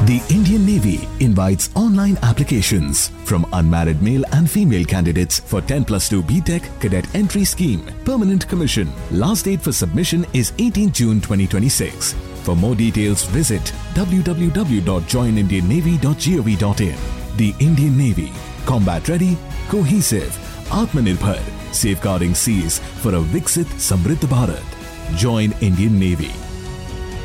The Indian Navy invites online applications from unmarried male and female candidates for 10+2 BTech Cadet Entry Scheme, Permanent Commission. Last date for submission is 18 June 2026. For more details, visit www.joinindiannavy.gov.in. The Indian Navy, combat ready, cohesive, Atmanirbhar, safeguarding seas for a Viksit Samriddh Bharat. Join Indian Navy.